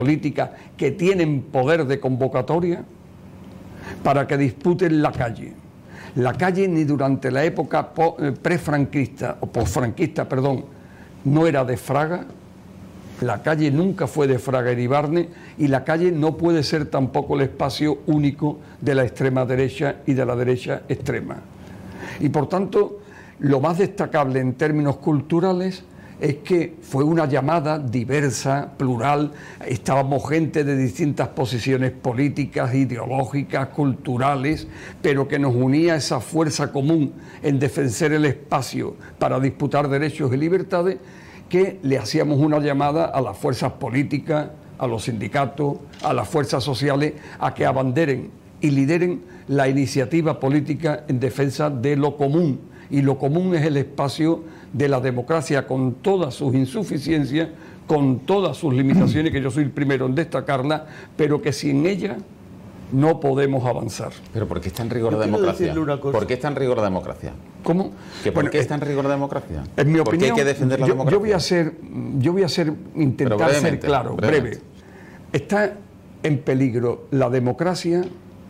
políticas que tienen poder de convocatoria para que disputen la calle. La calle ni durante la época prefranquista o posfranquista, perdón, no era de Fraga. La calle nunca fue de Fraga Iribarne y la calle no puede ser tampoco el espacio único de la extrema derecha y de la derecha extrema. Y por tanto, lo más destacable en términos culturales es que fue una llamada diversa, plural, estábamos gente de distintas posiciones políticas, ideológicas, culturales, pero que nos unía esa fuerza común en defender el espacio para disputar derechos y libertades, que le hacíamos una llamada a las fuerzas políticas, a los sindicatos, a las fuerzas sociales, a que abanderen y lideren la iniciativa política en defensa de lo común. Y lo común es el espacio de la democracia, con todas sus insuficiencias, con todas sus limitaciones, que yo soy el primero en destacarla, pero que sin ella no podemos avanzar. ¿Pero por qué está en rigor de democracia? ¿Por qué está en rigor de democracia? ¿Cómo? ¿Por qué está en rigor de democracia? En mi opinión, ¿por qué hay que defender la democracia? Yo voy a intentar ser claro, breve. Está en peligro la democracia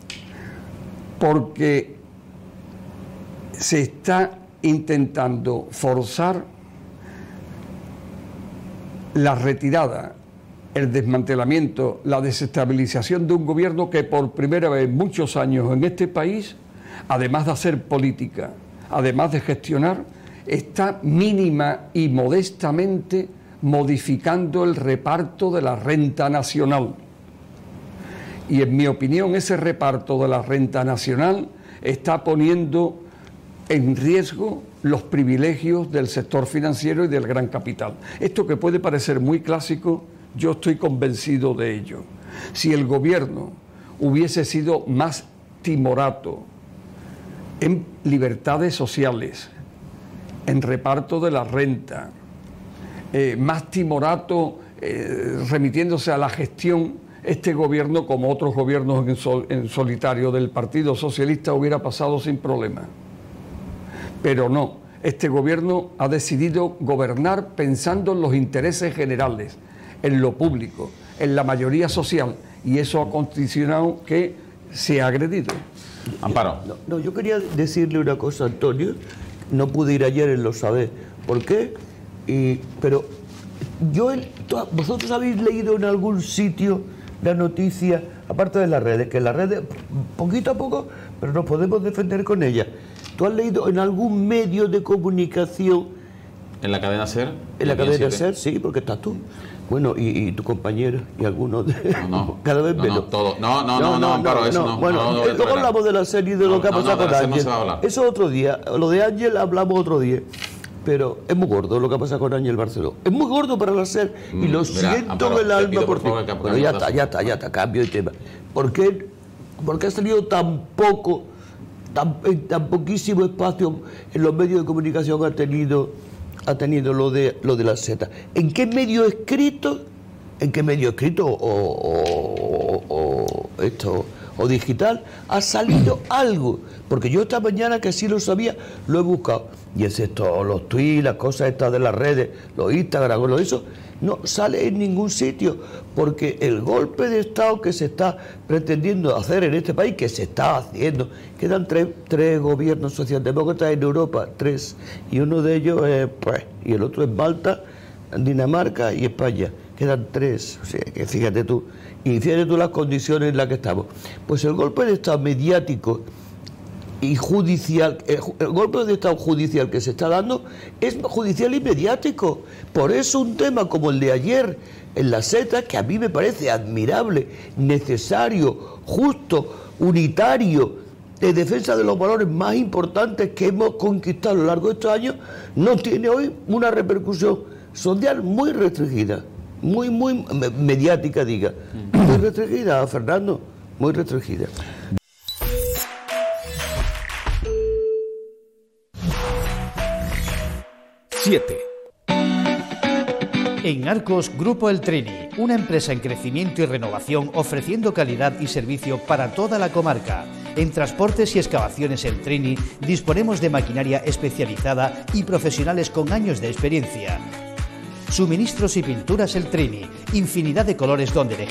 porque se está intentando forzar la retirada, el desmantelamiento, la desestabilización de un gobierno que por primera vez en muchos años en este país, además de hacer política, además de gestionar, está mínima y modestamente modificando el reparto de la renta nacional. Y en mi opinión, ese reparto de la renta nacional está poniendo en riesgo los privilegios del sector financiero y del gran capital. Esto, que puede parecer muy clásico, yo estoy convencido de ello. Si el gobierno hubiese sido más timorato en libertades sociales, en reparto de la renta, más timorato remitiéndose a la gestión, este gobierno, como otros gobiernos en solitario del Partido Socialista, hubiera pasado sin problema. Pero no, este gobierno ha decidido gobernar pensando en los intereses generales, en lo público, en la mayoría social, y eso ha condicionado que se ha agredido. Amparo. No, yo quería decirle una cosa, Antonio. No pude ir ayer, él lo sabe por qué, pero vosotros habéis leído en algún sitio la noticia, aparte de las redes, que las redes, poquito a poco, pero nos podemos defender con ellas. ¿Tú has leído en algún medio de comunicación? ¿En la cadena SER? En la cadena SER, sí, porque estás tú. Bueno, y tu compañero, y algunos de... No, cada vez menos. Amparo, eso no. Bueno, luego hablamos de la serie y de lo que ha pasado con Ángel. Eso otro día. Lo de Ángel hablamos otro día. Pero es muy gordo lo que ha pasado con Ángel Barceló. Es muy gordo para la SER y lo siento en el alma por ti. Bueno, ya está, cambio de tema. ¿Por qué ha salido tan poco, tan poquísimo espacio en los medios de comunicación ha tenido lo de la Z? ¿En qué medio escrito? O digital ha salido algo? Porque yo esta mañana, que sí lo sabía, lo he buscado, y excepto los tweets, las cosas estas de las redes, los Instagram, lo eso, no sale en ningún sitio, porque el golpe de Estado que se está pretendiendo hacer en este país, que se está haciendo, quedan tres gobiernos socialdemócratas en Europa, 3, y uno de ellos y el otro es Malta, Dinamarca y España. Quedan 3, o sea, que fíjate tú las condiciones en las que estamos. Pues el golpe de Estado mediático y judicial, el golpe de Estado judicial que se está dando es judicial y mediático. Por eso un tema como el de ayer en la Z, que a mí me parece admirable, necesario, justo, unitario, de defensa de los valores más importantes que hemos conquistado a lo largo de estos años, no tiene hoy una repercusión social muy restringida. Muy mediática, diga. Muy restringida, Fernando, muy restringida. En Arcos, Grupo El Trini, una empresa en crecimiento y renovación ofreciendo calidad y servicio para toda la comarca. En transportes y excavaciones El Trini disponemos de maquinaria especializada y profesionales con años de experiencia. Suministros y pinturas El Trini. Infinidad de colores donde elegir.